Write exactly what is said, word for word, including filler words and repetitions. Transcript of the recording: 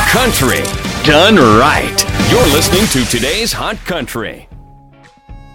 Country done right. You're listening to today's Hot Country.